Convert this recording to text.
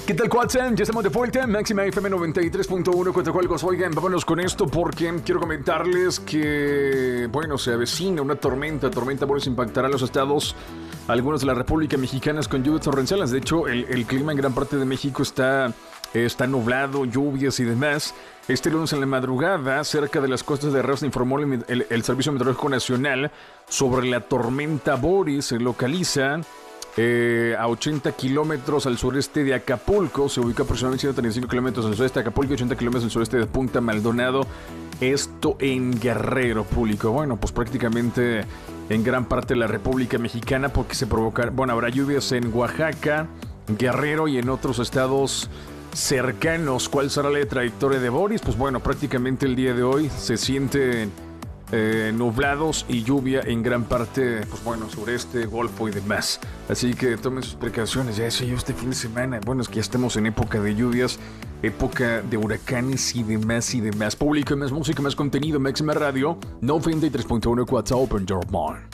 ¿Qué tal, Cuatzan? Ya estamos de vuelta. Máxima FM 93.1, Coatzacoalcos. Oigan, vámonos con esto porque quiero comentarles que, bueno, se avecina una tormenta. Tormenta Boris impactará a los estados, algunos de la República Mexicana con lluvias torrenciales. De hecho, el clima en gran parte de México está nublado, lluvias y demás. Este lunes en la madrugada, cerca de las costas de Reus, informó el Servicio Meteorológico Nacional sobre la tormenta Boris. Se localiza a 80 kilómetros al sureste de Acapulco. Se ubica aproximadamente 135 kilómetros al sureste de Acapulco y 80 kilómetros al sureste de Punta Maldonado. Esto en Guerrero, público. Bueno, pues prácticamente en gran parte de la República Mexicana, porque se provoca, bueno, habrá lluvias en Oaxaca, Guerrero y en otros estados cercanos. ¿Cuál será la trayectoria de Boris? Pues bueno, prácticamente el día de hoy se siente nublados y lluvia en gran parte, pues bueno, sureste, Golfo y demás. Así que tomen sus precauciones. Ya eso, este fin de semana, bueno, es que ya estamos en época de lluvias, época de huracanes y demás y demás. Público, más música, más contenido, Máxima Radio 93.1 Quatza Open Your Mind.